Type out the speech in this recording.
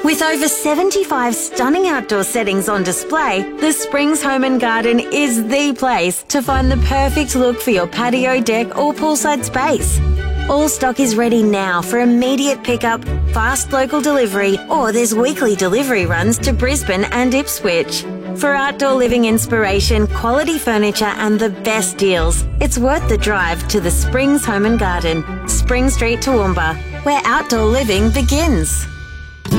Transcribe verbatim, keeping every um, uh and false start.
With over seventy-five stunning outdoor settings on display, the Springs Home and Garden is the place to find the perfect look for your patio, deck or poolside space. All stock is ready now for immediate pickup, fast local delivery, or there's weekly delivery runs to Brisbane and Ipswich. For outdoor living inspiration, quality furniture and the best deals, it's worth the drive to the Springs Home and Garden, Spring Street, Toowoomba, where outdoor living begins.